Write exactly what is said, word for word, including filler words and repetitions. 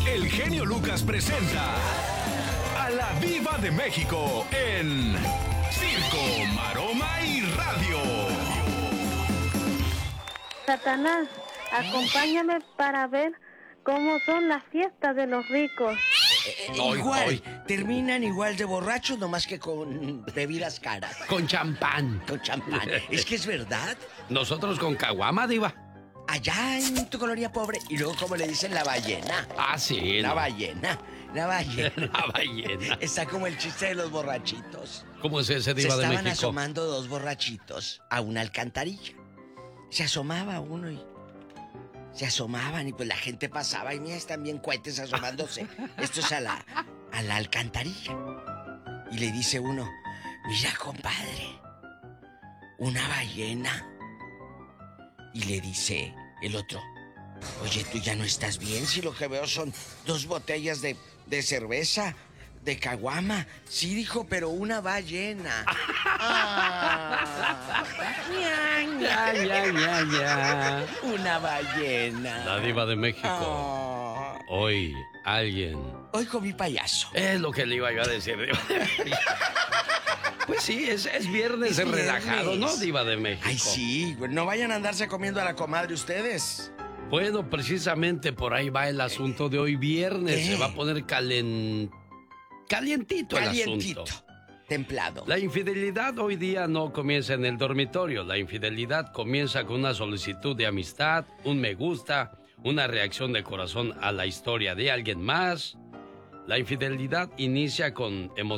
el genio Lucas presenta a la Diva de México en Circo, Maroma y Radio. Satanás, acompáñame para ver cómo son las fiestas de los ricos. Eh, igual, hoy. Terminan igual de borrachos, nomás que con bebidas caras. Con champán. Con champán. Es que es verdad. Nosotros con caguama, Diva. Allá en tu colonia pobre. Y luego, como le dicen, la ballena. Ah, sí. La no. ballena. La ballena. La ballena. Está como el chiste de los borrachitos. ¿Cómo es ese, Diva de México? Se estaban asomando dos borrachitos a una alcantarilla. Se asomaba uno y... Se asomaban y pues la gente pasaba y mira, están bien cohetes asomándose. Esto es a la, a la alcantarilla. Y le dice uno, mira, compadre, una ballena. Y le dice el otro, oye, tú ya no estás bien si lo que veo son dos botellas de, de cerveza, de caguama. Sí, dijo, pero una ballena. Ah, ya, ya, ya, ya. Una ballena. La Diva de México. Ah. Hoy, alguien. Hoy comí payaso. Es lo que le iba yo a decir, Diva de México. Pues sí, es, es viernes, es, es relajado, ¿no, Diva de México? Ay, sí, no vayan a andarse comiendo a la comadre ustedes. Bueno, precisamente por ahí va el asunto de hoy viernes. ¿Qué? Se va a poner calen... calientito, calientito, el asunto. Templado. La infidelidad hoy día no comienza en el dormitorio. La infidelidad comienza con una solicitud de amistad, un me gusta, una reacción de corazón a la historia de alguien más. La infidelidad inicia con emociones.